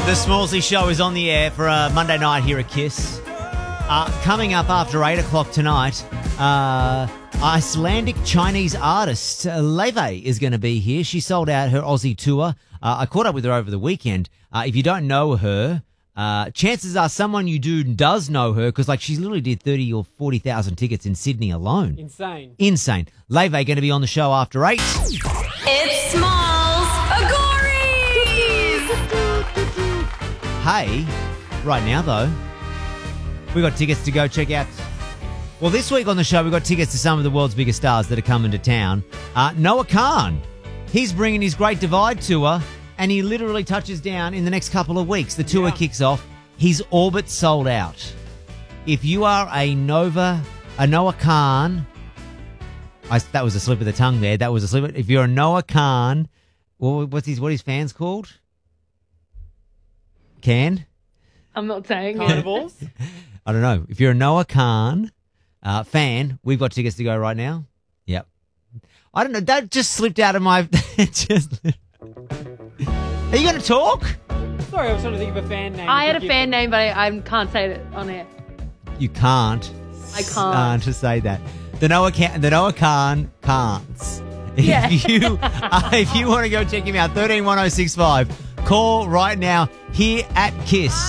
The Smallsy Show is on the air for a Monday night here at KISS. Coming up after 8 o'clock tonight, Icelandic Chinese artist Leve is going to be here. She sold out her Aussie tour. I caught up with her over the weekend. If you don't know her, chances are someone you do does know her because she literally did 30 or 40,000 tickets in Sydney alone. Insane. Leve going to be on the show after 8. It's Smalls Agories! Hey, right now though, we got tickets to go check out. Well, this week on the show, we've got tickets to some of the world's biggest stars that are coming to town. Noah Khan, he's bringing his Great Divide tour, and he literally touches down in the next couple of weeks. The tour kicks off. His Orbit sold out. If you are a Noah Khan, that was a slip of the tongue there. That was a slip. If you're a Noah Khan, what his fans called? I'm not saying Carnivals? I don't know. If you're a Noah Khan fan, we've got tickets to go right now. Yep. I don't know. That just slipped out of my... Are you going to talk? Sorry, I was trying to think of a fan name. I had a fan name, but I can't say it on air. You can't. I can't. To say that. The Noah Khan can't. Yeah. If you want to go check him out, 131065. Call right now here at KISS.